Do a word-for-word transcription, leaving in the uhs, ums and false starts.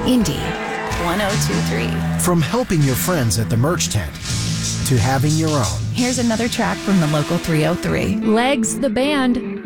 Indy one oh two three. From helping your friends at the merch tent to having your own. Here's another track from the local three oh three. Legs the band.